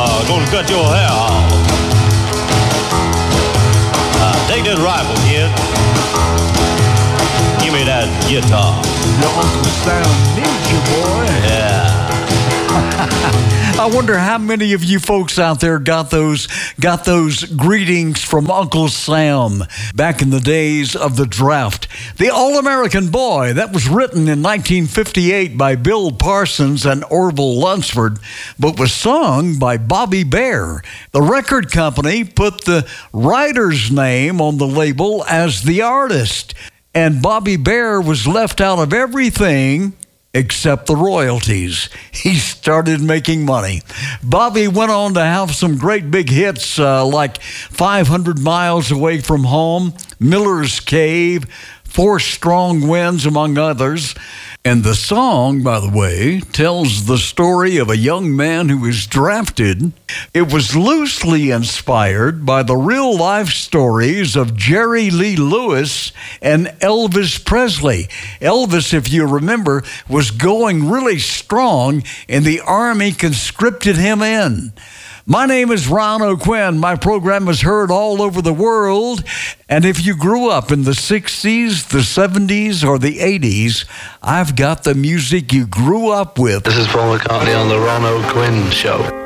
gonna cut your hair off. Take that rifle, kid. Give me that guitar. Your Uncle Sam needs you, boy. Yeah. I wonder how many of you folks out there got those greetings from Uncle Sam back in the days of the draft. The All-American Boy, that was written in 1958 by Bill Parsons and Orville Lunsford, but was sung by Bobby Bare. The record company put the writer's name on the label as the artist, and Bobby Bare was left out of everything except the royalties. He started making money. Bobby went on to have some great big hits like 500 Miles Away from Home, Miller's Cave, Four Strong Winds, among others. And the song, by the way, tells the story of a young man who was drafted. It was loosely inspired by the real-life stories of Jerry Lee Lewis and Elvis Presley. Elvis, if you remember, was going really strong, and the Army conscripted him in. My name is Ron O'Quinn. My program is heard all over the world. And if you grew up in the 60s, the 70s, or the 80s, I've got the music you grew up with. This is Paul McCartney on the Ron O'Quinn Show.